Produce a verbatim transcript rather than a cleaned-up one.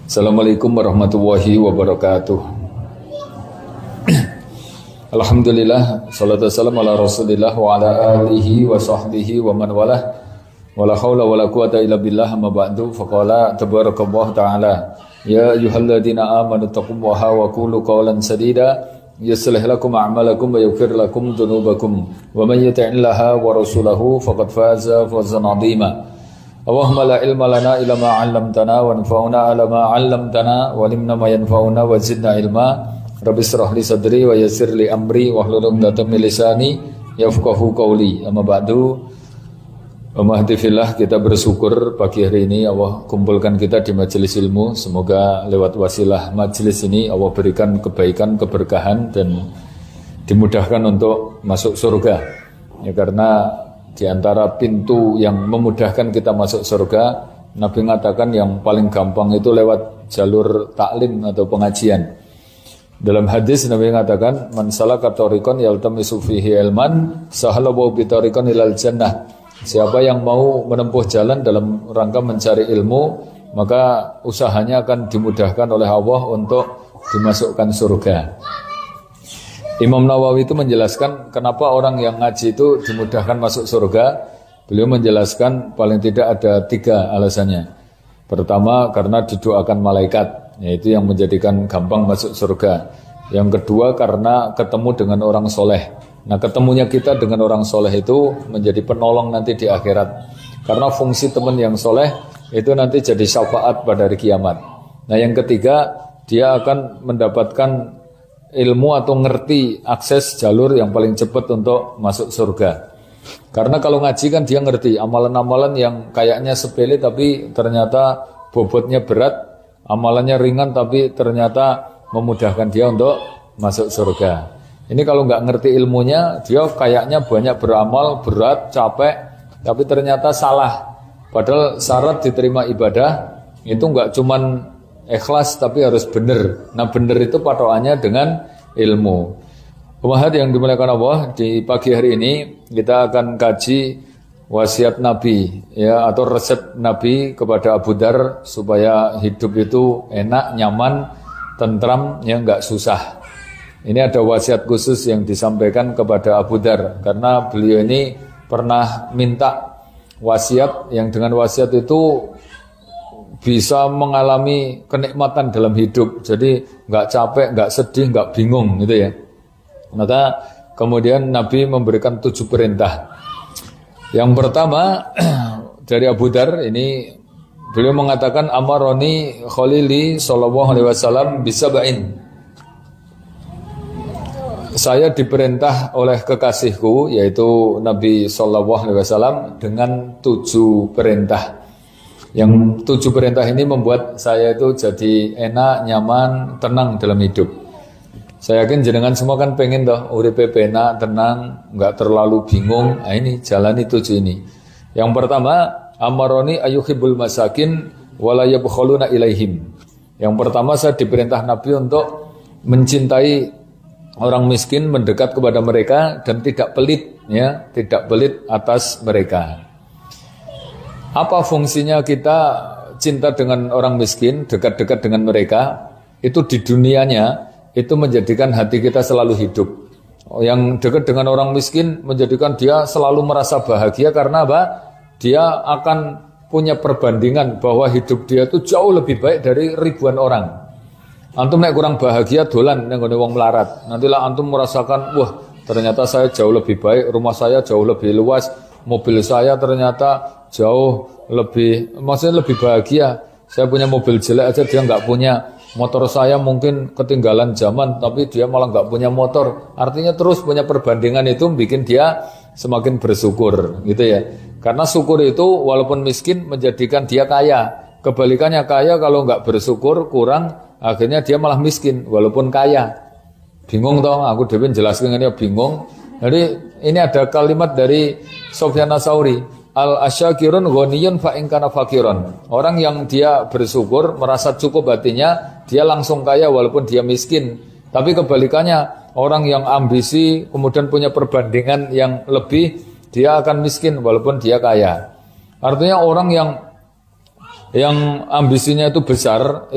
Assalamualaikum warahmatullahi wabarakatuh. Alhamdulillah, salatu wassalamu ala rasulillah wa ala alihi wa sahbihi wa man walah. Wala hawla wala quwata illa billah, amma ba'du. Faqala tabarakallahu ta'ala, ya ayyuhalladzina amanu taqullaha wa qulu qawlan sadida yuslih lakum a'malakum wa yaghfir lakum dhunubakum wa man yuti'illaha wa rasulahu faqad faza fawzan 'azima. Allahumma la ilma lana illa ma 'allamtana wa anfa'na 'ala ma 'allamtana wa 'allimna ma yanfa'una wa zidna ilma. Rabbi shrah li sadri wa yassir li amri wa hlul 'uqdatam min lisani yafqahu qawli. Amma ba'du. Alhamdulillah, kita bersyukur pagi hari ini Allah kumpulkan kita di majelis ilmu. Semoga lewat wasilah majelis ini Allah berikan kebaikan, keberkahan dan dimudahkan untuk masuk surga. Ya, karena di antara pintu yang memudahkan kita masuk surga, Nabi mengatakan yang paling gampang itu lewat jalur taklim atau pengajian. Dalam hadis Nabi mengatakan, man salaka tariqan yaltamisu fihi ilman sahala wa bi tariqan ilal jannah. Siapa yang mau menempuh jalan dalam rangka mencari ilmu, maka usahanya akan dimudahkan oleh Allah untuk dimasukkan surga. Imam Nawawi itu menjelaskan kenapa orang yang ngaji itu dimudahkan masuk surga. Beliau menjelaskan paling tidak ada tiga alasannya. Pertama, karena didoakan malaikat, yaitu yang menjadikan gampang masuk surga. Yang kedua, karena ketemu dengan orang soleh. Nah, ketemunya kita dengan orang soleh itu menjadi penolong nanti di akhirat. Karena fungsi teman yang soleh itu nanti jadi syafaat pada hari kiamat. Nah, yang ketiga, dia akan mendapatkan ilmu atau ngerti akses jalur yang paling cepat untuk masuk surga. Karena kalau ngaji kan dia ngerti amalan-amalan yang kayaknya sepele tapi ternyata bobotnya berat, amalannya ringan tapi ternyata memudahkan dia untuk masuk surga. Ini kalau nggak ngerti ilmunya, dia kayaknya banyak beramal, berat, capek, tapi ternyata salah. Padahal syarat diterima ibadah itu nggak cuman ikhlas tapi harus benar. Nah, benar itu patokannya dengan ilmu. Umat yang dimuliakan Allah, di pagi hari ini kita akan kaji wasiat Nabi, ya, atau resep Nabi kepada Abu Dar supaya hidup itu enak, nyaman, tentram, ya, nggak susah. Ini ada wasiat khusus yang disampaikan kepada Abu Dar karena beliau ini pernah minta wasiat yang dengan wasiat itu bisa mengalami kenikmatan dalam hidup. Jadi nggak capek, nggak sedih, nggak bingung gitu ya. Maka kemudian Nabi memberikan tujuh perintah. Yang pertama dari Abu Dar ini, beliau mengatakan amaroni khalili sallallahu alaihi wasallam bisaba'in. Saya diperintah oleh kekasihku yaitu Nabi sallallahu alaihi wasallam dengan tujuh perintah. Yang tujuh perintah ini membuat saya itu jadi enak, nyaman, tenang dalam hidup. Saya yakin jenengan semua kan pengen toh uripe enak, tenang, nggak terlalu bingung. Nah, ini jalani tujuh ini. Yang pertama, amaroni ayuhibbul masakin wala yabkhuluna ilaihim. Yang pertama saya diperintah Nabi untuk mencintai orang miskin, mendekat kepada mereka dan tidak pelit, ya, tidak pelit atas mereka. Apa fungsinya kita cinta dengan orang miskin, dekat-dekat dengan mereka? Itu di dunianya, itu menjadikan hati kita selalu hidup. Yang dekat dengan orang miskin menjadikan dia selalu merasa bahagia karena apa? Dia akan punya perbandingan bahwa hidup dia itu jauh lebih baik dari ribuan orang. Antum nek kurang bahagia dolan nang ngene wong melarat. Nantilah antum merasakan, wah, ternyata saya jauh lebih baik, rumah saya jauh lebih luas, mobil saya ternyata jauh lebih, maksudnya lebih bahagia. Saya punya mobil jelek aja dia nggak punya. Motor saya mungkin ketinggalan zaman, tapi dia malah nggak punya motor. Artinya terus punya perbandingan itu bikin dia semakin bersyukur, gitu ya. Karena syukur itu walaupun miskin menjadikan dia kaya. Kebalikannya kaya kalau nggak bersyukur kurang, akhirnya dia malah miskin walaupun kaya. Bingung toh, aku dewe jelaskan ini bingung. Jadi ini ada kalimat dari Sufyan Ats-Tsauri, al-asyakirun ghaniyun fa in kana fakiron. Orang yang dia bersyukur, merasa cukup hatinya, dia langsung kaya walaupun dia miskin. Tapi kebalikannya, orang yang ambisi kemudian punya perbandingan yang lebih, dia akan miskin walaupun dia kaya. Artinya orang yang yang ambisinya itu besar